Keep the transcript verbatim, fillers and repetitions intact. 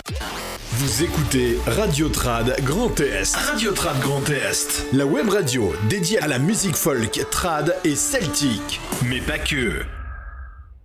Vous écoutez Radio Trad Grand Est. Radio Trad Grand Est. La web radio dédiée à la musique folk, trad et celtique. Mais pas que.